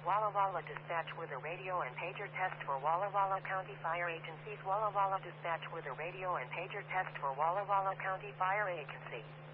Walla Walla Dispatch with a radio and pager test for Walla Walla County Fire Agency's Walla Walla Dispatch with a radio and pager test for Walla Walla County Fire Agency.